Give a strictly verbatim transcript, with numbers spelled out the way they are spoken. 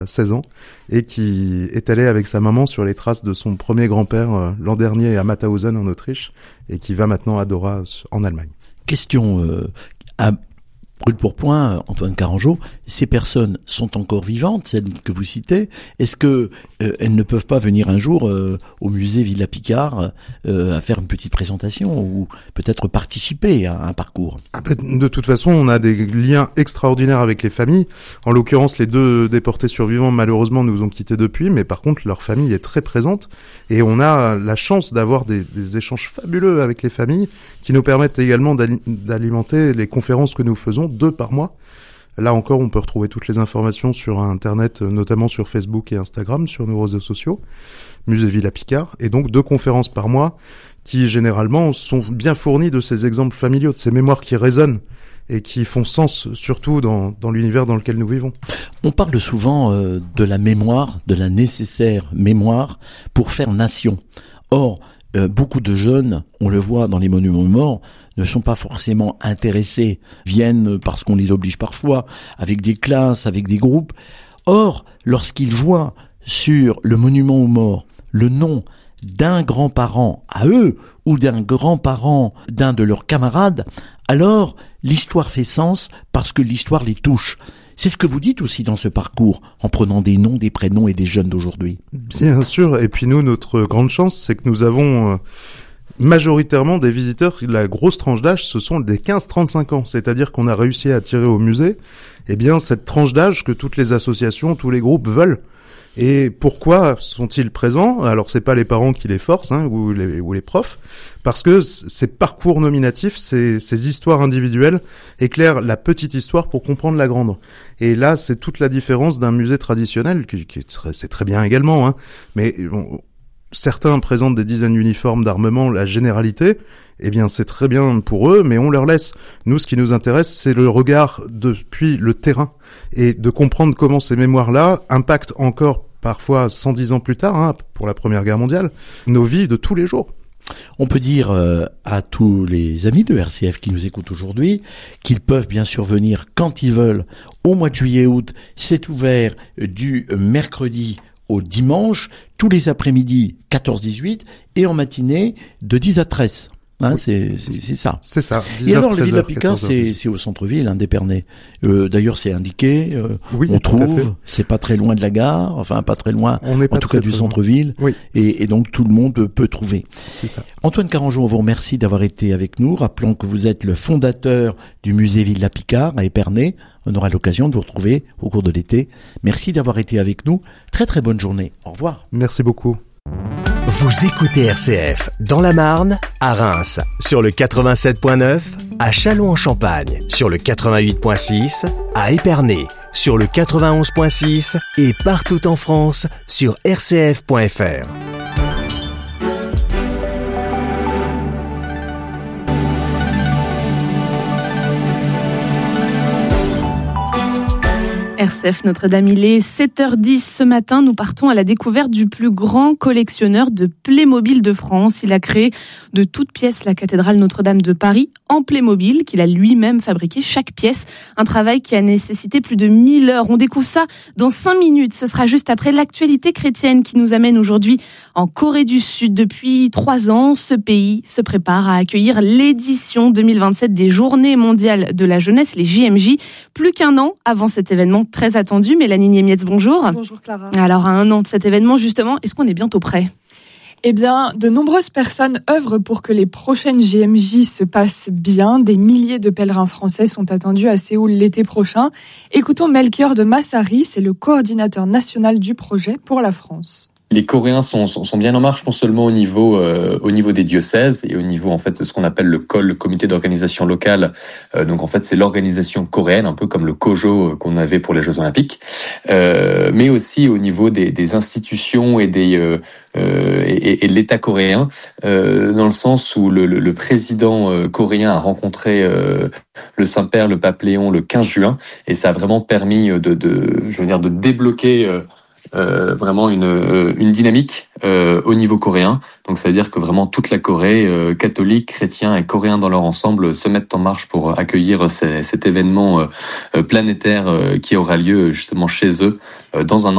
seize ans, et qui est allé avec sa maman sur les traces de son premier grand-père euh, l'an dernier à Mauthausen en Autriche, et qui va maintenant à Dora en Allemagne. Question euh, à brûle pour point, Antoine Carangeau, ces personnes sont encore vivantes, celles que vous citez. Est-ce que euh, elles ne peuvent pas venir un jour euh, au musée Villa Picard euh, à faire une petite présentation ou peut-être participer à un parcours? Ah ben, de toute façon, on a des liens extraordinaires avec les familles. En l'occurrence, les deux déportés survivants, malheureusement, nous ont quittés depuis, mais par contre, leur famille est très présente. Et on a la chance d'avoir des, des échanges fabuleux avec les familles qui nous permettent également d'ali- d'alimenter les conférences que nous faisons, deux par mois. Là encore, on peut retrouver toutes les informations sur Internet, notamment sur Facebook et Instagram, sur nos réseaux sociaux, Musée Villa Picard, et donc deux conférences par mois qui, généralement, sont bien fournies de ces exemples familiaux, de ces mémoires qui résonnent et qui font sens, surtout dans, dans l'univers dans lequel nous vivons. On parle souvent euh, de la mémoire, de la nécessaire mémoire pour faire nation. Or, euh, beaucoup de jeunes, on le voit dans les monuments morts, ne sont pas forcément intéressés, viennent parce qu'on les oblige parfois, avec des classes, avec des groupes. Or, lorsqu'ils voient sur le monument aux morts le nom d'un grand-parent à eux, ou d'un grand-parent d'un de leurs camarades, alors l'histoire fait sens parce que l'histoire les touche. C'est ce que vous dites aussi dans ce parcours, en prenant des noms, des prénoms et des jeunes d'aujourd'hui. Bien sûr, et puis nous, notre grande chance, c'est que nous avons... Euh majoritairement des visiteurs, la grosse tranche d'âge, ce sont des quinze trente-cinq ans. C'est-à-dire qu'on a réussi à attirer au musée, eh bien, cette tranche d'âge que toutes les associations, tous les groupes veulent. Et pourquoi sont-ils présents? Alors, c'est pas les parents qui les forcent, hein, ou les, ou les profs, parce que ces parcours nominatifs, ces, ces histoires individuelles éclairent la petite histoire pour comprendre la grande. Et là, c'est toute la différence d'un musée traditionnel, qui, qui est très, c'est très bien également, hein, mais bon, certains présentent des dizaines d'uniformes d'armement, la généralité, eh bien c'est très bien pour eux, mais on leur laisse. Nous, ce qui nous intéresse, c'est le regard depuis le terrain, et de comprendre comment ces mémoires-là impactent encore, parfois cent dix ans plus tard, hein, pour la Première Guerre mondiale, nos vies de tous les jours. On peut dire euh, à tous les amis de R C F qui nous écoutent aujourd'hui qu'ils peuvent bien sûr venir quand ils veulent au mois de juillet-août. C'est ouvert du mercredi au dimanche, tous les après-midi quatorze dix-huit et en matinée de dix à treize. Hein, oui. c'est, c'est, c'est ça. C'est ça. Et alors, le Villa Picard, c'est, c'est au centre-ville, hein, d'Épernay. Euh, d'ailleurs, c'est indiqué. Euh, oui, on trouve. C'est pas très loin de la gare. Enfin, pas très loin. On est pas en tout cas du centre-ville. Oui. Et, et donc, tout le monde peut trouver. C'est ça. Antoine Carangeau, on vous remercie d'avoir été avec nous. Rappelons que vous êtes le fondateur du musée Villa Picard à Épernay. On aura l'occasion de vous retrouver au cours de l'été. Merci d'avoir été avec nous. Très, très bonne journée. Au revoir. Merci beaucoup. Vous écoutez R C F dans la Marne, à Reims, sur le quatre-vingt-sept point neuf, à Châlons-en-Champagne, sur le quatre-vingt-huit point six, à Épernay, sur le quatre-vingt-onze point six et partout en France sur r c f point f r. R C F Notre-Dame-Îlée, sept heures dix ce matin, nous partons à la découverte du plus grand collectionneur de Playmobil de France. Il a créé de toutes pièces la cathédrale Notre-Dame de Paris en Playmobil, qu'il a lui-même fabriqué chaque pièce. Un travail qui a nécessité plus de mille heures. On découvre ça dans cinq minutes. Ce sera juste après l'actualité chrétienne qui nous amène aujourd'hui en Corée du Sud. Depuis trois ans, ce pays se prépare à accueillir l'édition deux mille vingt-sept des Journées mondiales de la jeunesse, les J M J. Plus qu'un an avant cet événement très attendu. Mélanie Niemietz, bonjour. Bonjour Clara. Alors, à un an de cet événement, justement, est-ce qu'on est bientôt prêt ? Eh bien, de nombreuses personnes œuvrent pour que les prochaines J M J se passent bien. Des milliers de pèlerins français sont attendus à Séoul l'été prochain. Écoutons Melchior de Massari, c'est le coordinateur national du projet pour la France. Les Coréens sont, sont, sont bien en marche, non seulement au niveau, euh, au niveau des diocèses et au niveau en fait de ce qu'on appelle le C O L, le comité d'organisation locale. Euh, donc en fait c'est l'organisation coréenne, un peu comme le COJO qu'on avait pour les Jeux Olympiques, euh, mais aussi au niveau des, des institutions et des euh, euh, et, et de l'État coréen, euh, dans le sens où le, le, le président euh, coréen a rencontré euh, le Saint-Père, le Pape Léon, le quinze juin, et ça a vraiment permis de, de je veux dire, de débloquer euh, Euh, vraiment une, euh, une dynamique euh, au niveau coréen. Donc ça veut dire que vraiment toute la Corée, euh, catholique, chrétien et coréen dans leur ensemble, se mettent en marche pour accueillir ces, cet événement euh, planétaire euh, qui aura lieu justement chez eux euh, dans un an.